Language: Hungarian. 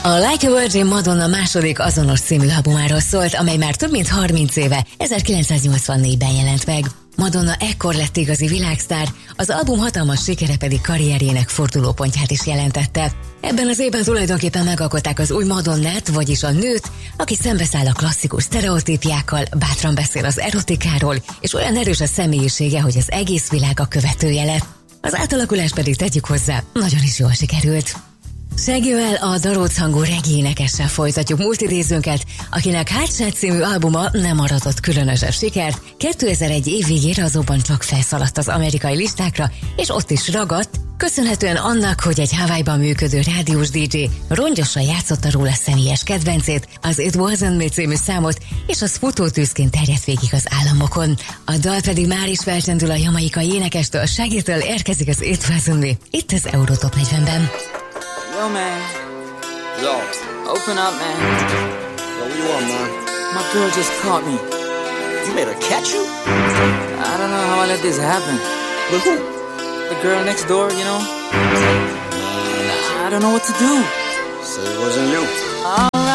A Like a Virgin Madonna második azonos című albumáról szólt, amely már több mint 30 éve, 1984-ben jelent meg. Madonna ekkor lett igazi világsztár, az album hatalmas sikere pedig karrierjének fordulópontját is jelentette. Ebben az évben tulajdonképpen megalkották az új Madonnát, vagyis a nőt, aki szembeszáll a klasszikus sztereotípiákkal, bátran beszél az erotikáról, és olyan erős a személyisége, hogy az egész világ a követője lett. Az átalakulás pedig tegyük hozzá, nagyon is jól sikerült. Shaggyvel, a daróc hangú reggae énekessel folytatjuk multidézőnket, akinek Hardshell című albuma nem aratott különöses sikert, 2001 év végére azonban csak felszaladt az amerikai listákra, és ott is ragadt, köszönhetően annak, hogy egy Hawaii-ban működő rádiós DJ rongyosan játszotta róla személyes kedvencét, az It Wasn't Me című számot, és az futótűzként terjedt végig az államokon. A dal pedig már is felcsendül a jamaikai énekestől, Shaggytől érkezik az It Wasn't Me, itt az Eurotop 40-ben. Yo, man. Yo. Open up, man. Yo, what you want, man? My girl just caught me. You made her catch you? I don't know how I let this happen. With who? The girl next door, you know? I don't know what to do. So it wasn't you.